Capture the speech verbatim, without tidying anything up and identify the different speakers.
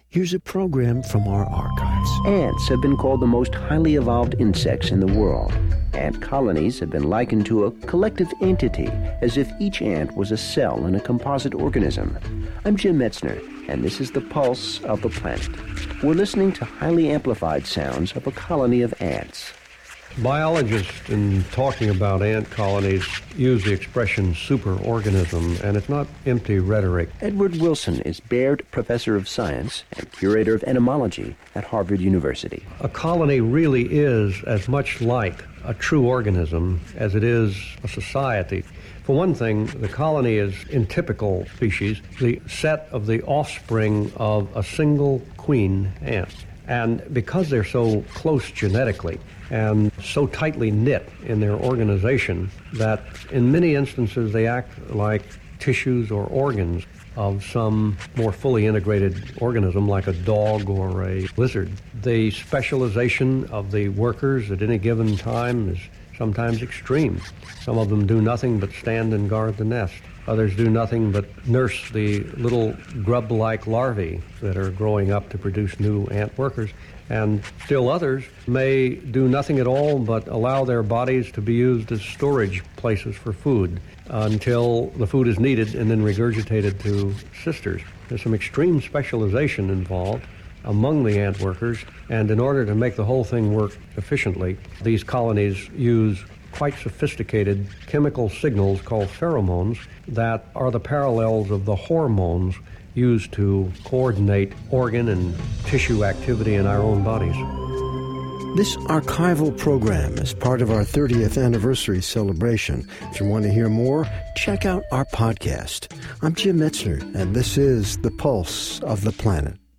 Speaker 1: Here's a program from our archives.
Speaker 2: Ants have been called the most highly evolved insects in the world. Ant colonies have been likened to a collective entity, as if each ant was a cell in a composite organism. I'm Jim Metzner, and this is the pulse of the planet. We're listening to highly amplified sounds of a colony of ants.
Speaker 3: Biologists, in talking about ant colonies, use the expression superorganism, and it's not empty rhetoric.
Speaker 2: Edward Wilson is Baird Professor of Science and Curator of Entomology at Harvard University.
Speaker 3: A colony really is as much like a true organism as it is a society. For one thing, the colony is, in typical species, the set of the offspring of a single queen ant. And because they're so close genetically and so tightly knit in their organization that in many instances they act like tissues or organs of some more fully integrated organism like a dog or a lizard. The specialization of the workers at any given time is sometimes extreme. Some of them do nothing but stand and guard the nest. Others do nothing but nurse the little grub-like larvae that are growing up to produce new ant workers. And still others may do nothing at all but allow their bodies to be used as storage places for food until the food is needed and then regurgitated to sisters. There's some extreme specialization involved among the ant workers, and in order to make the whole thing work efficiently, these colonies use quite sophisticated chemical signals called pheromones that are the parallels of the hormones used to coordinate organ and tissue activity in our own bodies.
Speaker 1: This archival program is part of our thirtieth anniversary celebration. If you want to hear more, check out our podcast. I'm Jim Metzner, and this is The Pulse of the Planet.